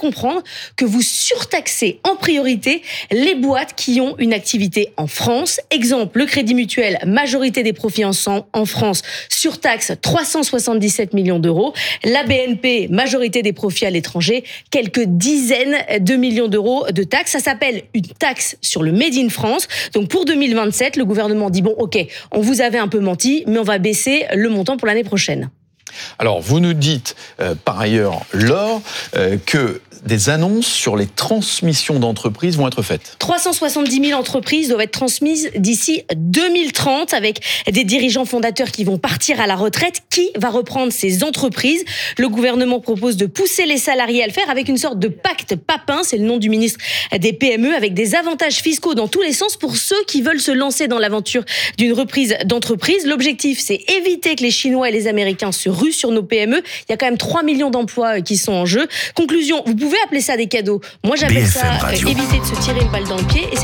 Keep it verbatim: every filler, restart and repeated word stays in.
comprendre que vous surtaxez en priorité les boîtes qui ont une activité en France. Exemple, le Crédit Mutuel, majorité des profits en, en France, surtaxe trois cent soixante-dix-sept millions d'euros. La B N P, majorité des profits à l'étranger, quelques dizaines de millions d'euros de taxes. Ça s'appelle une taxe sur le Made in France. Donc pour deux mille vingt-sept, le gouvernement dit bon, ok, on vous avait un peu menti, mais on va baisser le montant pour l'année prochaine. Alors, vous nous dites, euh, par ailleurs, Laure, euh, que des annonces sur les transmissions d'entreprises vont être faites. trois cent soixante-dix mille entreprises doivent être transmises d'ici deux mille trente avec des dirigeants fondateurs qui vont partir à la retraite. Qui va reprendre ces entreprises ? Le gouvernement propose de pousser les salariés à le faire avec une sorte de pacte Papin, c'est le nom du ministre des P M E, avec des avantages fiscaux dans tous les sens pour ceux qui veulent se lancer dans l'aventure d'une reprise d'entreprise. L'objectif, c'est éviter que les Chinois et les Américains se ruent sur nos P M E. Il y a quand même trois millions d'emplois qui sont en jeu. Conclusion, vous pouvez appeler ça des cadeaux. Moi, j'appelle ça euh, éviter de se tirer une balle dans le pied. Et